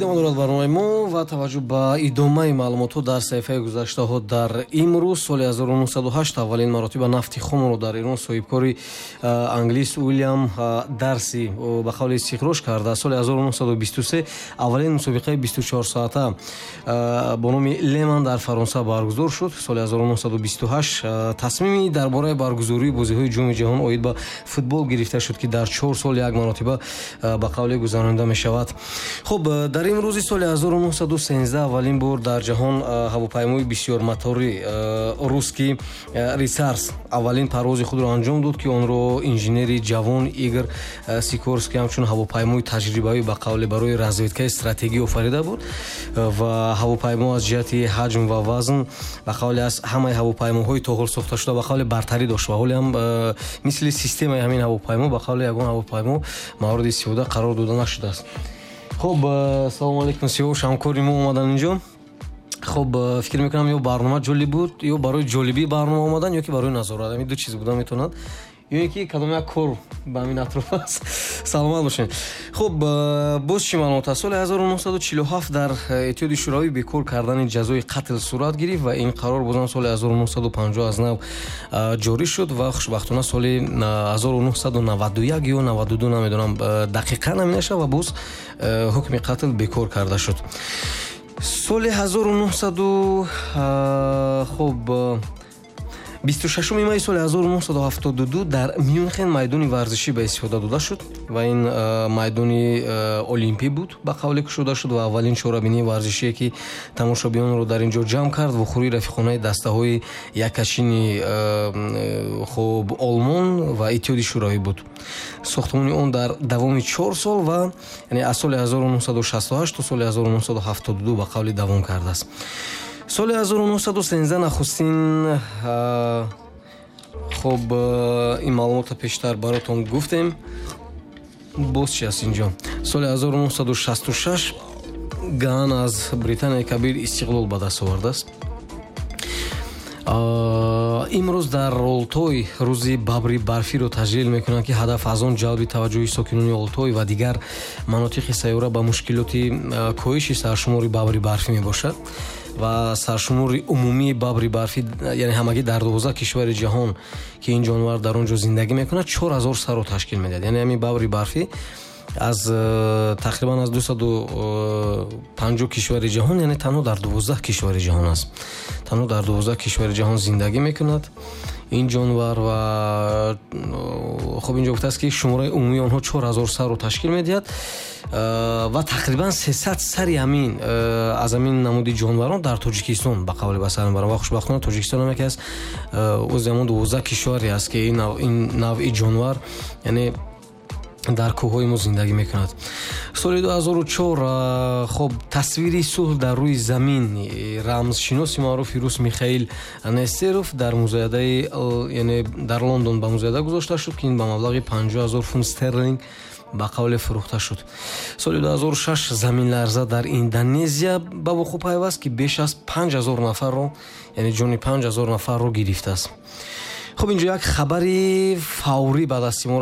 идома дорад барномаи мо ва таваҷҷӯҳ ба идомаи маълумотҳо дар саҳифаи гузаштаҳо. Дар имрӯз соли 1908 аввалин маротиба нафти хомро дар Ирон соҳибкори англис Уильям Дарси ба қавле истихроҷ карда. Соли 1923 аввалин мусобиқаи 24 соата бо номи Леман дар Фаронса баргузор шуд. Соли 1928 тасмими дар бораи баргузории бозиҳои ҷоми ҷаҳон оид ба футбол гирифта шуд, ки дар 4 сол як маротиба ба қавле гузаронида мешавад. Хуб, дар имрӯзи соли 1913 аввалин бор дар ҷаҳон ҳавопаймои бисёрмотори русски Рисарс аввалин парвози худро анҷом дод, ки онро инженери ҷавон Игор Сикорский ҳамчун ҳавопаймои таҷрибавӣ ба қавле барои разведкаи стратегӣ офарида буд ва ҳавопаймо аз ҷиҳати ҳаҷм ва вазн ба қавле аз ҳамаи ҳавопаймоҳои то ҳол сохташуда ба қавле бартарӣ дошт ва ҳоле ҳам мисли системаи ҳамин ҳавопаймо ба қавле ягон ҳавопаймо мавриди истифода қарор дода нашудааст. Хуб, салому алейкум Сиёш, ҳамкори мо омадан инҷо. Хуб, фикр мекунам ё барнома ҷолиб буд, ё барои ҷолибии барнома омадан, ё ки барои назорат. Ҳамин ду чиз буда метавонад. ё ин ки кадом як кор ба ҳамин атроф аст. Саломат бошед. Хуб, боз чӣ маълумот аст? Соли 1947 дар Иттиҳоди шӯравӣ бекор кардани ҷазои қатл сурат гирифт ва ин қарор бозам соли 1950 аз нав ҷорӣ шуд ва хушбахтона соли 1991 ё 92 намедонам дақиқа намешавад ва боз ҳукми қатл бекор карда шуд. Соли 26 майи соли 1972 дар Мюнхен майдони варзишӣ ба истифода дода шуд ва ин майдони олимпӣ буд ба қавле кушода шуд ва аввалин чорабинии варзишие ки тамошобинонро дар инҷо ҷамъ кард вохӯрии рафиқонаи дастаҳои яккашини Олмон ва Иттиҳоди шӯравӣ буд. Сохтмони он дар давоми 4 сол ва яъне аз соли 1968 то соли 1972 ба қавле давом кардааст. соли 1913 нахустин хуб ин маълумота пештар баротон гуфтем. боз чи аст инҷо? Соли 1966 Гаан аз Британияи Кабир истиқлол ба даст овардааст. имрӯз дар Олтой рӯзи бабри барфиро таҷлил мекунанд, ки ҳадаф аз он ҷалби таваҷҷӯҳи сокинони Олтой ва дигар манотиқи сайёра ба мушкилоти коҳиши саршумори бабри барфӣ мебошад ва саршумори умумии бабри барфӣ, яъне ҳамагӣ дар 12 кишвари ҷаҳон ки ин ҷонвар дар он ҷо зиндагӣ мекунад 4000 сарро ташкил медиҳад. Яъне ҳамин бабри барфӣ аз тақрибан аз 250 кишвари ҷаҳон, яъне танҳо дар 12 кишвари ҷаҳон аст. Танҳо дар 12 кишвари ҷаҳон зиндагӣ мекунад ин ҷонвар ва хуб инҷо гуфтааст ки шумораи умумии онҳо 4000 сарро ташкил медиҳад ва тақрибан 300 сари ҳамин аз ҳамин намуди ҷонварон дар Тоҷикистон ба қавле ба сар мебаранд ва хушбахтона Тоҷикистон ҳам яке аз узи ҳамон 12 кишваре аст ки ин навъи ҷонвар яъне дар кӯҳҳои мо зиндагӣ мекунад. Соли 2004 хуб тасвири сулҳ дар рӯи замин рамзшиноси маъруфи рус Михаил Нестеров дар музоядаи яъне дар Лондон ба музояда гузошта шуд, ки ин ба маблағи 50000 фунт стерлинг ба қавле фурӯхта шуд. Соли 2006 заминларза дар Индонезия ба вуқӯъ пайваст, ки беш аз 5000 нафарро, яъне ҷони 5000 нафарро гирифтааст. хуб, инҷо як хабари фаврӣ ба дасти мо